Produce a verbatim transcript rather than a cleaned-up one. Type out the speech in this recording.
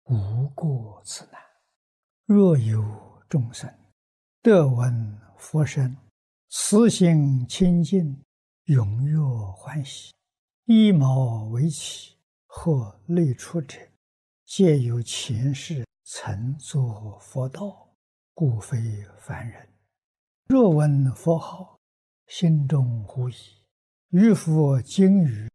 无过此难。若有众生得闻佛声，慈心清净，踊跃欢喜，一毛为起，或类出者，皆有前世曾作佛道，故非凡人。若闻佛号，心中狐疑，于佛经语